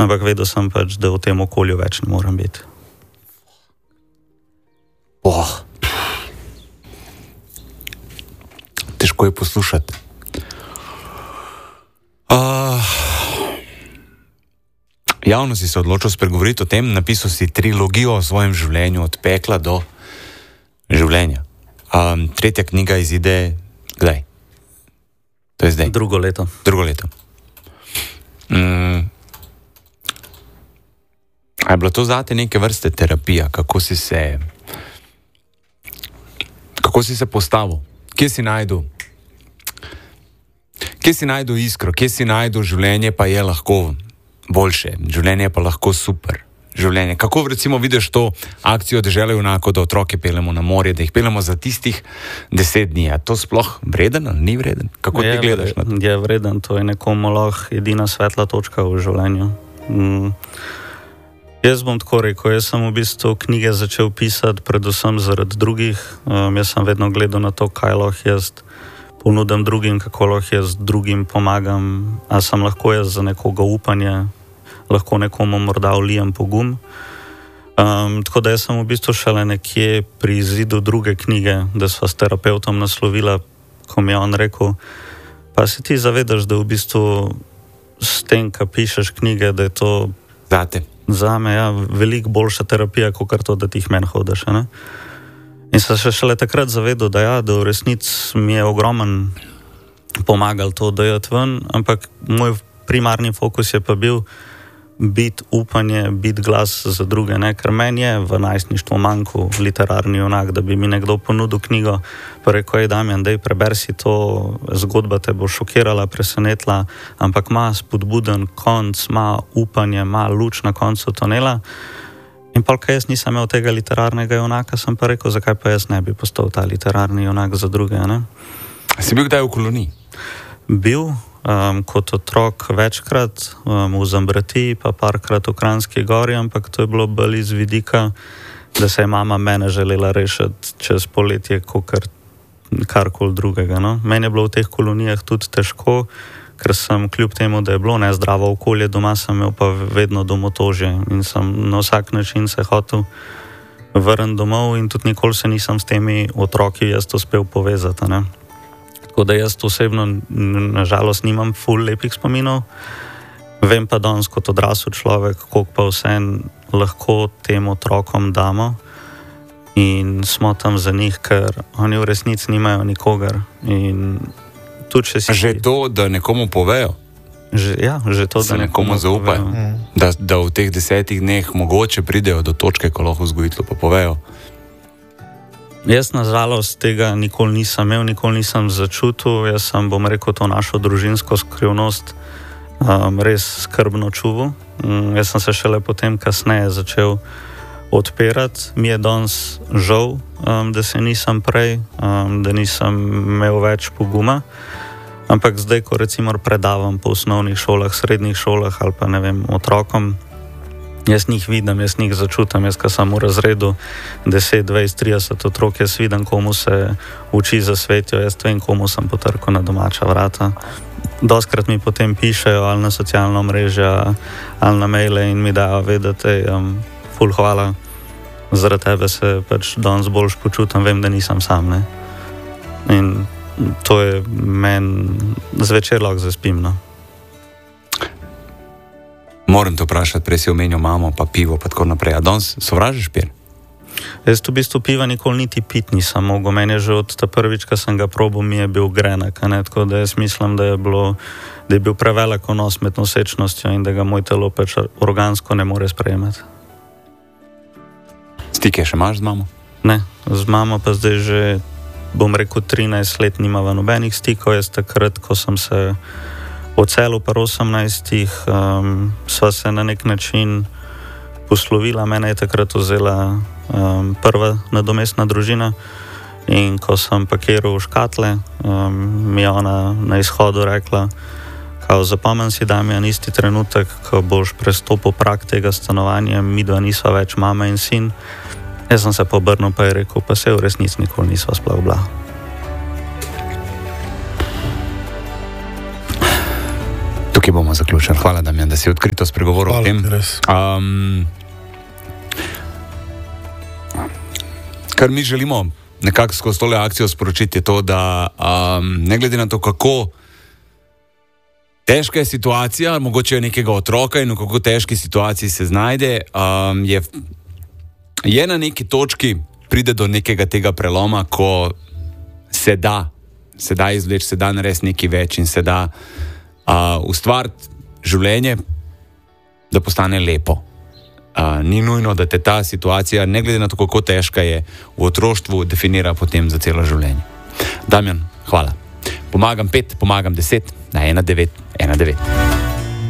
Ampak vedel sem pač, da v tem okolju več ne morem biti. Težko je poslušati. Javno si se odločil spregovoriti o tem, napisal si trilogijo o svojem življenju, od pekla do življenja. Tretja knjiga izide kdaj? To je zdaj? Drugo leto. A je bilo to zate neke vrste terapija? Kako si se postavil? Kje si najdu iskro? Kje si najdu življenje pa je lahko boljše? Življenje pa lahko super. Življenje. Kako recimo vidiš to akcijo Dežela junakov, da otroke peljemo na morje, da jih peljemo za tistih 10 dni? Je to sploh vreden ali ni vreden? Kako ti gledaš na to? Je vreden, to je nekomu lahko edina svetla točka v življenju. Jaz bom tako rekel, jaz sem v bistvu knjige začel pisati predvsem zaradi drugih. Jaz sem vedno gledal na to, kaj lahko jaz ponudim drugim, kako lahko jaz drugim pomagam, a sem lahko jaz za nekoga upanje, lahko nekomu morda vlijem pogum. Tako da jaz sem v bistvu šele nekje pri izidu druge knjige, da sva s terapeutom naslovila, ko mi je on rekel, pa se ti zavedaš, da v bistvu s tem, ko pišeš knjige, da je to zame veliko boljša terapija, kot to, da ti jih meni hodiš. In sem se šele takrat zavedal, da v resnici mi je ogromen pomagal to dajati ven, ampak moj primarni fokus je pa bil biti upanje, biti glas za druge, ker meni je v najstništvu manjkal literarni junak, da bi mi nekdo ponudil knjigo, pa rekel, Damjan, daj preberi si to, zgodba te bo šokirala, presenetila, ampak ima spodbuden konc, ima upanje, ima luč na koncu tunela. In pa, kaj jaz nisem imel tega literarnega junaka, sem pa rekel, zakaj pa jaz ne bi postal ta literarni junak za druge, Si bil kdaj v koloniji? Bil, kot otrok večkrat, v Zambratiji, pa parkrat v Kranjski Gori, ampak to je bilo bolj iz vidika, da se je mama mene želela rešiti čez poletje, kot karkoli drugega. Meni je bilo v teh kolonijah tudi težko, ker sem kljub temu, da je bilo nezdravo okolje, doma sem imel pa vedno domotožje in sem na vsak način se hotel vrniti domov in tudi nikoli se nisem s temi otroki jaz uspel povezati. Tako da jaz osebno nažalost nimam ful lepih spominov. Vem pa danes kot odrasel človek, koliko pa vsem lahko tem otrokom damo in smo tam za njih, ker oni v resnici nimajo nikogar. In tudi, če si... Že to, da nekomu povejo? Že to, da nekomu zaupajo. Da v teh 10 dneh mogoče pridejo do točke, ko lahko vzgojitelju pa povejo. Jaz na žalost tega nikoli nisem imel, nikoli nisem začutil. Jaz sem, bom rekel, to našo družinsko skrivnost res skrbno čuval. Jaz sem se šele potem kasneje začel odpirati. Mi je danes žal, da se nisem prej, da nisem imel več poguma. Ampak zdaj, ko recimo predavam po osnovnih šolah, srednjih šolah ali pa ne vem, otrokom, jaz njih vidim, jaz njih začutam, jaz, ko sem v razredu 10, 20, 30 otrok, jaz vidim, komu se uči zasvetijo, jaz vem, komu sem potrkal na domača vrata. Doskrat mi potem pišejo ali na socialno mrežo ali na maile in mi dajo vedeti, ful hvala, zaradi tebe se pač danes boljš počutim, vem, da nisem sam. In to je meni zvečer lahko zaspim. Moram te vprašati, prej si omenil mamo, pa pivo, pa tako naprej. A danes sovražiš pivo? Jaz v bistvu piva nikoli niti pit nisem mogel. Meni je že od ta prvič, ko sem ga probal, mi je bil grenek. Tako da jaz mislim, da je bil prevelik vnos med nosečnostjo in da ga moj telo pač organsko ne more sprejemati. Stike še imaš z mamo? Ne, z mamo pa zdaj že, bom rekel, 13 let nimava nobenih stikov. Jaz takrat, ko sem se odselil pa 18, sva se na nek način poslovila. Mene je takrat vzela prva nadomestna družina in ko sem pakiral škatle, mi je ona na izhodu rekla, kao zapomnim si, Damjan, isti trenutek, ko boš prestopil prag tega stanovanja, midva nisva več mama in sin. Jaz sem se pobrnil pa je rekel, pa se v resnici nikoli nisva sploh bila. Tukaj bomo zaključili. Hvala, Damjan, da si odkrito spregovoril o tem. Kar mi želimo nekako skozi tole akcijo sporočiti je to, da ne glede na to, kako težka je situacija, mogoče je nekega otroka in v kako težki situaciji se znajde, je na neki točki pride do nekega tega preloma, ko se da izvleči, se da narediti nekaj več in se da ustvariti življenje, da postane lepo. Ni nujno, da te ta situacija, ne glede na to, kako težka je, v otroštvu definira potem za celo življenje. Damjan, hvala. Pomagam 5, pomagam 10 na 1919.